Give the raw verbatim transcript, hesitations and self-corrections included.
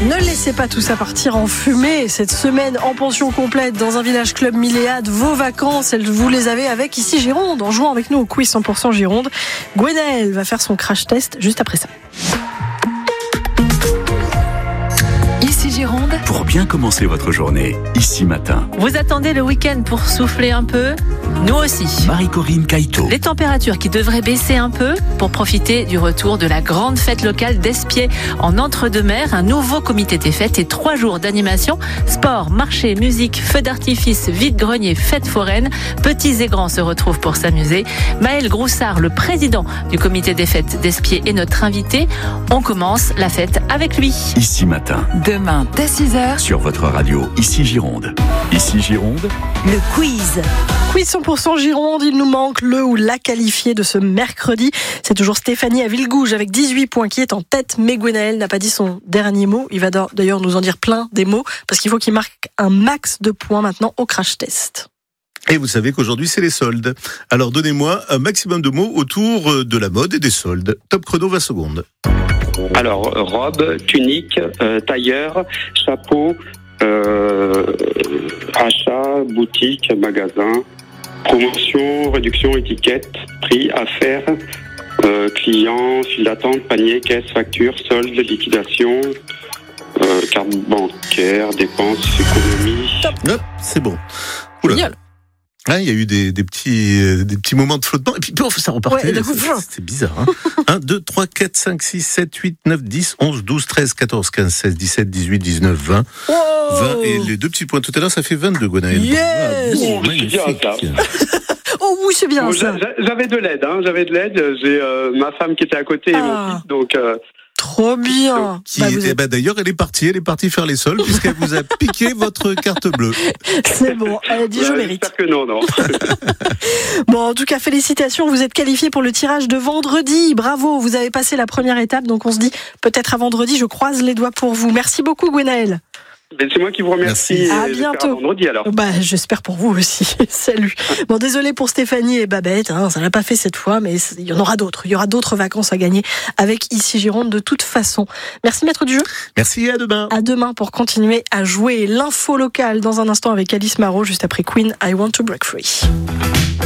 Ne laissez pas tout ça partir en fumée. Cette semaine en pension complète dans un village club Milléade, vos vacances, vous les avez avec Ici Gironde, en jouant avec nous au quiz cent pour cent Gironde. Gwenaëlle va faire son crash test juste après ça. Ici Gironde. Pour bien commencer votre journée, ici matin. Vous attendez le week-end pour souffler un peu ? Nous aussi. Marie-Corinne Caïto. Les températures qui devraient baisser un peu pour profiter du retour de la grande fête locale d'Espiez en entre-deux-mers. Un nouveau comité des fêtes et trois jours d'animation. Sport, marché, musique, feux d'artifice, vide-grenier, fête foraine. Petits et grands se retrouvent pour s'amuser. Maël Groussard, le président du comité des fêtes d'Espiez, est notre invité. On commence la fête avec lui. Ici matin. Demain, dès six heures. Sur votre radio, Ici Gironde. Ici Gironde. Le quiz. Quiz cent pour cent Gironde, il nous manque le ou la qualifié de ce mercredi. C'est toujours Stéphanie à Villegouge avec dix-huit points qui est en tête. Mais Gwenaëlle n'a pas dit son dernier mot. Il va d'ailleurs nous en dire plein des mots parce qu'il faut qu'il marque un max de points maintenant au crash test. Et vous savez qu'aujourd'hui, c'est les soldes. Alors, donnez-moi un maximum de mots autour de la mode et des soldes. Top chrono, vingt secondes. Alors, robe, tunique, euh, tailleur, chapeau, euh, achat, boutique, magasin, promotion, réduction, étiquette, prix, affaires, euh, client, file d'attente, panier, caisse, facture, solde, liquidation, euh, carte bancaire, dépenses, économie. Top. Hop, c'est bon. Oula. Génial. Ah, il y a eu des, des petits, euh, des petits moments de flottement, et puis pouf, ça repartait. Ouais, coup, C'était bizarre, hein. un, deux, trois, quatre, cinq, six, sept, huit, neuf, dix, onze, douze, treize, quatorze, quinze, seize, dix-sept, dix-huit, dix-neuf, vingt. Oh vingt, et les deux petits points tout à l'heure, ça fait vingt-deux, Gwenaëlle. Yes. Ah, bon, Oh, c'est bien, ça. Oh oui, c'est bien Bon, ça. j'a- J'avais de l'aide, hein, j'avais de l'aide. J'ai euh, ma femme qui était à côté et Ah. mon fils, donc euh, Trop bien. Qui, Bah, vous eh êtes- ben, d'ailleurs, elle est partie, elle est partie faire les soldes, puisqu'elle vous a piqué votre carte bleue. C'est bon, elle a dit je ouais, mérite. j'espère que non, non. Bon, en tout cas, félicitations, vous êtes qualifiés pour le tirage de vendredi. Bravo, vous avez passé la première étape, donc on se dit peut-être à vendredi, je croise les doigts pour vous. Merci beaucoup, Gwenaëlle. Mais c'est moi qui vous remercie. Merci. et À j'espère bientôt. vendredi alors. Bah, j'espère pour vous aussi. Salut. Bon, désolé pour Stéphanie et Babette, hein, ça l'a pas fait cette fois, mais il y en aura d'autres. Il y aura d'autres vacances à gagner avec Ici Gironde de toute façon. Merci, maître du jeu. Merci et à demain. À demain pour continuer à jouer l'info locale dans un instant avec Alice Marot, juste après Queen, I Want to Break Free.